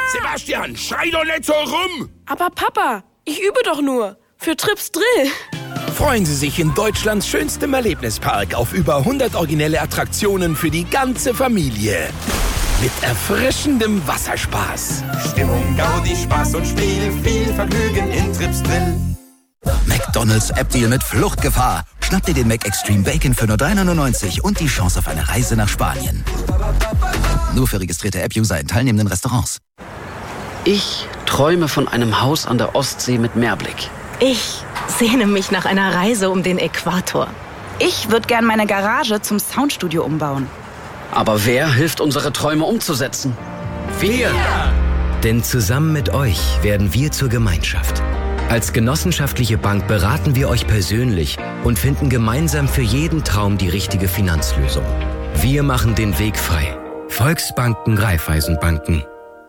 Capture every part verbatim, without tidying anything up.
Sebastian, schrei doch nicht so rum! Aber Papa, ich übe doch nur. Für Trips Drill. Freuen Sie sich in Deutschlands schönstem Erlebnispark auf über hundert originelle Attraktionen für die ganze Familie. Mit erfrischendem Wasserspaß. Stimmung, Gaudi, Spaß und Spiel, viel Vergnügen in Trips Drill. McDonald's App-Deal mit Fluchtgefahr. Schnapp dir den Mac Extreme Bacon für nur drei neunundneunzig und die Chance auf eine Reise nach Spanien. Nur für registrierte App-User in teilnehmenden Restaurants. Ich träume von einem Haus an der Ostsee mit Meerblick. Ich sehne mich nach einer Reise um den Äquator. Ich würde gern meine Garage zum Soundstudio umbauen. Aber wer hilft, unsere Träume umzusetzen? Wir! Denn zusammen mit euch werden wir zur Gemeinschaft. Als genossenschaftliche Bank beraten wir euch persönlich und finden gemeinsam für jeden Traum die richtige Finanzlösung. Wir machen den Weg frei. Volksbanken, Raiffeisenbanken.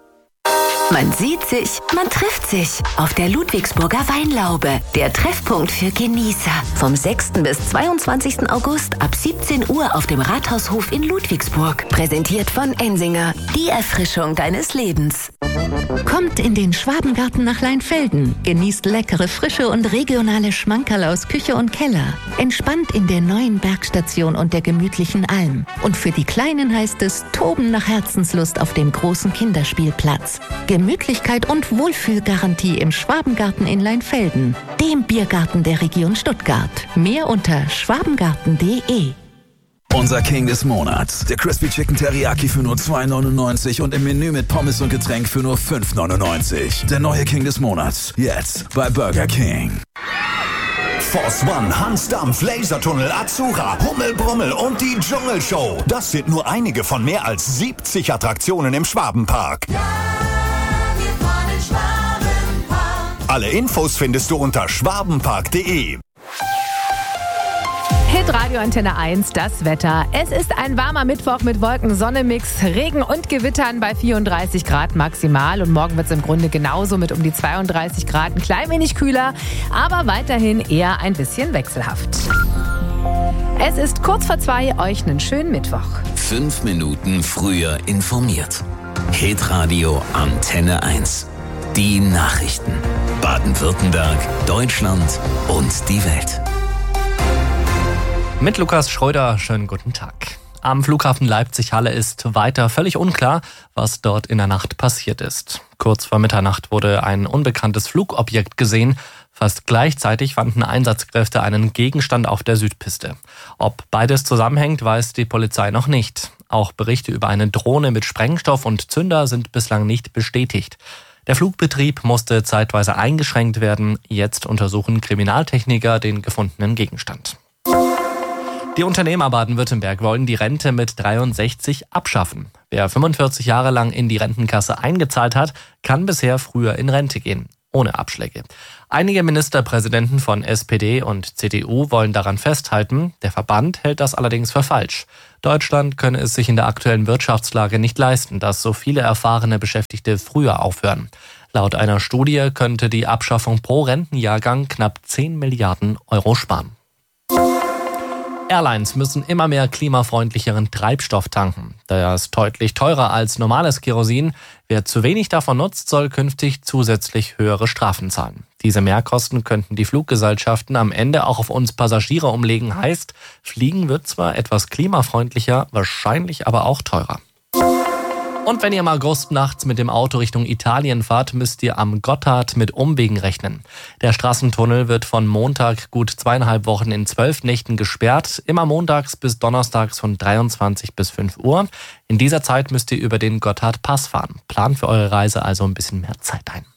Man sieht sich, man trifft sich auf der Ludwigsburger Weinlaube, der Treffpunkt für Genießer. Vom sechsten bis zweiundzwanzigsten August ab siebzehn Uhr auf dem Rathaushof in Ludwigsburg. Präsentiert von Ensinger, die Erfrischung deines Lebens. Kommt in den Schwabengarten nach Leinfelden, genießt leckere, frische und regionale Schmankerl aus Küche und Keller. Entspannt in der neuen Bergstation und der gemütlichen Alm. Und für die Kleinen heißt es Toben nach Herzenslust auf dem großen Kinderspielplatz. Gemütlichkeit und Wohlfühlgarantie im Schwabengarten in Leinfelden, dem Biergarten der Region Stuttgart. Mehr unter schwabengarten punkt de. Unser King des Monats. Der Crispy Chicken Teriyaki für nur zwei neunundneunzig und im Menü mit Pommes und Getränk für nur fünf neunundneunzig. Der neue King des Monats. Jetzt bei Burger King. Force One, Hansdampf, Lasertunnel, Azura, Hummelbrummel und die Dschungelshow. Das sind nur einige von mehr als siebzig Attraktionen im Schwabenpark. Ja, wir fahren in Schwabenpark. Alle Infos findest du unter schwabenpark punkt de. Hitradio Antenne eins, das Wetter. Es ist ein warmer Mittwoch mit Wolken-Sonne-Mix, Regen und Gewittern bei vierunddreißig Grad maximal. Und morgen wird es im Grunde genauso mit um die zweiunddreißig Grad, ein klein wenig kühler, aber weiterhin eher ein bisschen wechselhaft. Es ist kurz vor zwei, euch einen schönen Mittwoch. Fünf Minuten früher informiert. Hitradio Antenne eins. Die Nachrichten. Baden-Württemberg, Deutschland und die Welt. Mit Lukas Schröder, schönen guten Tag. Am Flughafen Leipzig-Halle ist weiter völlig unklar, was dort in der Nacht passiert ist. Kurz vor Mitternacht wurde ein unbekanntes Flugobjekt gesehen. Fast gleichzeitig fanden Einsatzkräfte einen Gegenstand auf der Südpiste. Ob beides zusammenhängt, weiß die Polizei noch nicht. Auch Berichte über eine Drohne mit Sprengstoff und Zünder sind bislang nicht bestätigt. Der Flugbetrieb musste zeitweise eingeschränkt werden. Jetzt untersuchen Kriminaltechniker den gefundenen Gegenstand. Die Unternehmer Baden-Württemberg wollen die Rente mit dreiundsechzig abschaffen. Wer fünfundvierzig Jahre lang in die Rentenkasse eingezahlt hat, kann bisher früher in Rente gehen, ohne Abschläge. Einige Ministerpräsidenten von S P D und C D U wollen daran festhalten. Der Verband hält das allerdings für falsch. Deutschland könne es sich in der aktuellen Wirtschaftslage nicht leisten, dass so viele erfahrene Beschäftigte früher aufhören. Laut einer Studie könnte die Abschaffung pro Rentenjahrgang knapp zehn Milliarden Euro sparen. Airlines müssen immer mehr klimafreundlicheren Treibstoff tanken. Der ist deutlich teurer als normales Kerosin. Wer zu wenig davon nutzt, soll künftig zusätzlich höhere Strafen zahlen. Diese Mehrkosten könnten die Fluggesellschaften am Ende auch auf uns Passagiere umlegen. Heißt, Fliegen wird zwar etwas klimafreundlicher, wahrscheinlich aber auch teurer. Und wenn ihr im August nachts mit dem Auto Richtung Italien fahrt, müsst ihr am Gotthard mit Umwegen rechnen. Der Straßentunnel wird von Montag gut zweieinhalb Wochen in zwölf Nächten gesperrt, immer montags bis donnerstags von dreiundzwanzig bis fünf Uhr. In dieser Zeit müsst ihr über den Gotthard-Pass fahren. Plant für eure Reise also ein bisschen mehr Zeit ein.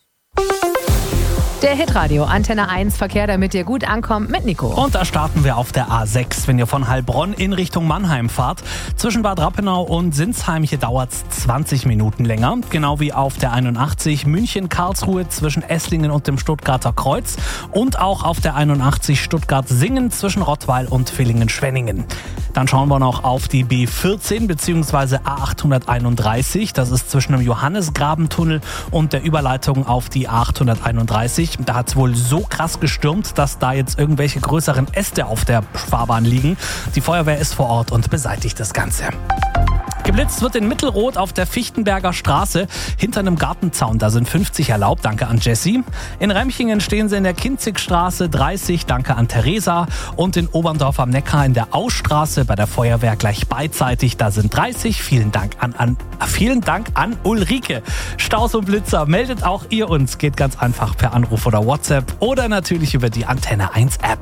Der Hitradio Antenne eins Verkehr, damit ihr gut ankommt, mit Nico. Und da starten wir auf der A sechs, wenn ihr von Heilbronn in Richtung Mannheim fahrt. Zwischen Bad Rappenau und Sinsheim, hier dauert es zwanzig Minuten länger. Genau wie auf der einundachtzig München-Karlsruhe zwischen Esslingen und dem Stuttgarter Kreuz. Und auch auf der einundachtzig Stuttgart-Singen zwischen Rottweil und Villingen-Schwenningen. Dann schauen wir noch auf die B vierzehn bzw. A achthunderteinunddreißig. Das ist zwischen dem Johannesgrabentunnel und der Überleitung auf die A achthunderteinunddreißig. Da hat es wohl so krass gestürmt, dass da jetzt irgendwelche größeren Äste auf der Fahrbahn liegen. Die Feuerwehr ist vor Ort und beseitigt das Ganze. Geblitzt wird in Mittelrot auf der Fichtenberger Straße hinter einem Gartenzaun. Da sind fünfzig erlaubt, danke an Jessie. In Remchingen stehen sie in der Kinzigstraße dreißig, danke an Theresa. Und in Oberndorf am Neckar in der Ausstraße bei der Feuerwehr gleich beidseitig, da sind dreißig. Vielen Dank an, an, vielen Dank an Ulrike. Staus und Blitzer, meldet auch ihr uns. Geht ganz einfach per Anruf oder WhatsApp oder natürlich über die Antenne eins App.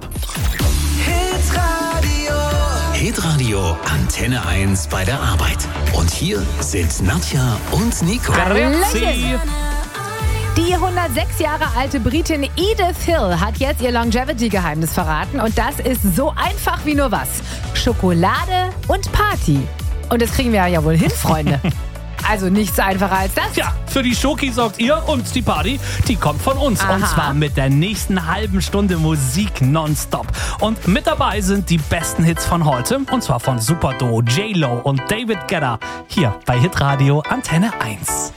Hitradio Antenne eins bei der Arbeit. Und hier sind Nadja und Nico. Hallöchen. Die hundertsechs Jahre alte Britin Edith Hill hat jetzt ihr Longevity-Geheimnis verraten. Und das ist so einfach wie nur was. Schokolade und Party. Und das kriegen wir ja wohl hin, Freunde. Also nichts einfacher als das. Ja, für die Schoki sorgt ihr und die Party, die kommt von uns. Aha. Und zwar mit der nächsten halben Stunde Musik nonstop. Und mit dabei sind die besten Hits von heute. Und zwar von Superduo J-Lo und David Guetta. Hier bei Hitradio Antenne eins.